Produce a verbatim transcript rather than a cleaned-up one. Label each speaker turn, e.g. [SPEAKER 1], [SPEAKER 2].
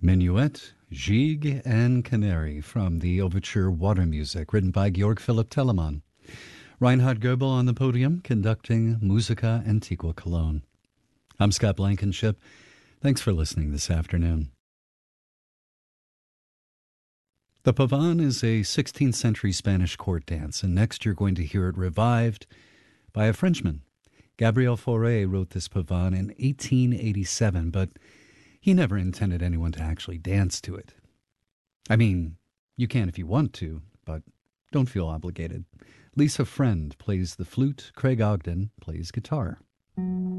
[SPEAKER 1] Minuet, Gigue, and Canary from the overture Water Music, written by Georg Philipp Telemann. Reinhard Goebel on the podium, conducting Musica Antiqua Cologne. I'm Scott Blankenship. Thanks for listening this afternoon. The Pavane is a sixteenth century Spanish court dance, and next you're going to hear it revived by a Frenchman. Gabriel Fauré wrote this Pavane in eighteen eighty-seven, but he never intended anyone to actually dance to it. I mean, you can if you want to, but don't feel obligated. Lisa Friend plays the flute, Craig Ogden plays guitar.